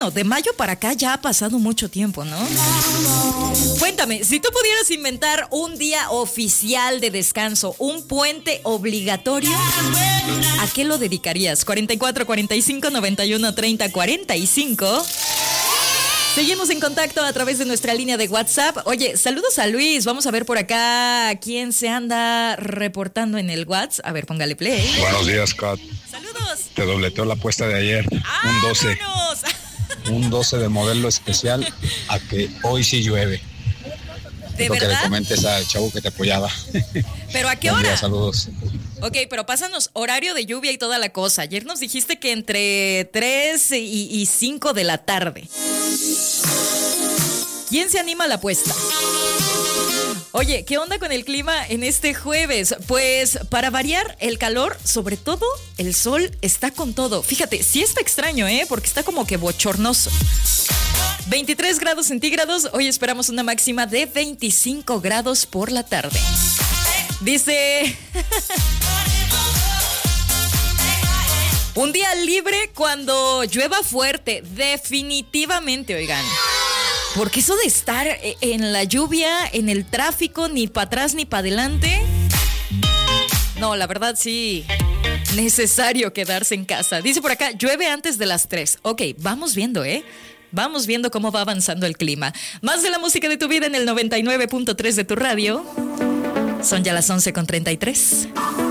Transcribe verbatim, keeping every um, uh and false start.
bueno, de mayo para acá ya ha pasado mucho tiempo, ¿no? Cuéntame, si tú pudieras inventar un día oficial de descanso, un puente obligatorio, ¿a qué lo dedicarías? cuarenta y cuatro, cuarenta y cinco, noventa y uno, treinta, cuarenta y cinco. Seguimos en contacto a través de nuestra línea de WhatsApp. Oye, saludos a Luis. Vamos a ver por acá quién se anda reportando en el WhatsApp. A ver, póngale play. Buenos días, Kat. Saludos. Te dobleteó la apuesta de ayer. ¡Ah, un doce. vámonos! Un doce de modelo especial a que hoy sí llueve. ¿De Lo que le verdad? comentes al chavo que te apoyaba. ¿Pero a qué Buen día, hora? saludos. Ok, pero pásanos horario de lluvia y toda la cosa. Ayer nos dijiste que entre tres y cinco de la tarde. ¿Quién se anima a la apuesta? Oye, ¿qué onda con el clima en este jueves? Pues para variar el calor, sobre todo el sol está con todo. Fíjate, sí está extraño, ¿eh? Porque está como que bochornoso. veintitrés grados centígrados, hoy esperamos una máxima de veinticinco grados por la tarde. Dice... un día libre cuando llueva fuerte, definitivamente, oigan. Porque eso de estar en la lluvia, en el tráfico, ni para atrás ni para adelante. No, la verdad sí, necesario quedarse en casa. Dice por acá, llueve antes de las tres. Ok, vamos viendo, ¿eh? Vamos viendo cómo va avanzando el clima. Más de la música de tu vida en el noventa y nueve punto tres de tu radio. Son ya las once con treinta y tres.